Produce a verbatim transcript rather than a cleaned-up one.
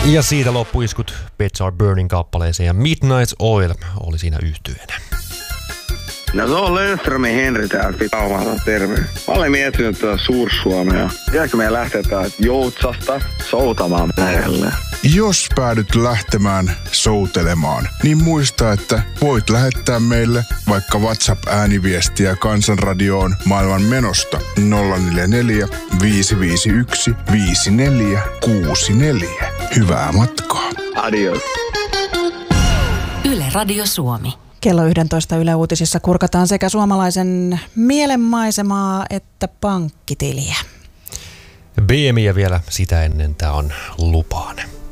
Ja siitä loppuiskut Pets Are Burning -kappaleeseen ja Midnight Oil oli siinä yhtyenä. No se on Löfströmin Henri täältä Pitaumalta, terve. Mä olen miettinyt tätä Suur-Suomea. Tiedätkö meidän lähteä täältä Joutsasta soutamaan merelle? Jos päädyt lähtemään soutelemaan, niin muista, että voit lähettää meille vaikka WhatsApp-ääniviestiä Kansanradioon maailman menosta nolla neljä neljä, viisi viisi yksi, viisi neljä kuusi neljä. Hyvää matkaa. Adios. Yle Radio Suomi. Kello yksitoista Yle Uutisissa kurkataan sekä suomalaisen mielenmaisemaa että pankkitiliä. B M I ja vielä sitä ennen tämä on Lupaan.